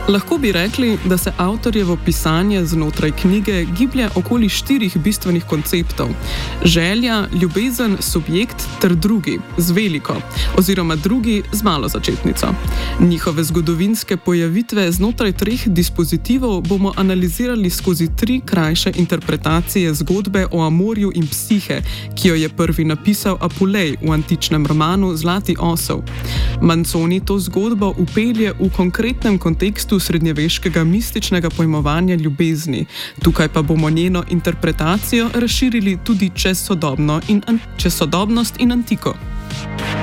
Lahko bi rekli, da se avtorjevo pisanje znotraj knjige giblje okoli 4 bistvenih konceptov: želja, ljubezen, subjekt ter drugi z veliko oziroma drugi z malo začetnico. Njihove zgodovinske pojavitve znotraj 3 dispozitivov bomo analizirali skozi 3 krajše interpretacije zgodbe o Amorju in Psihe, ki jo je prvi napisal Apulej v antičnem romanu Zlati osel. Manzoni to zgodbo upelje v konkretnem kontekstu srednjeveškega mističnega pojmovanja ljubezni. Tukaj pa bomo njeno interpretacijo razširili tudi čez sodobnost in antiko.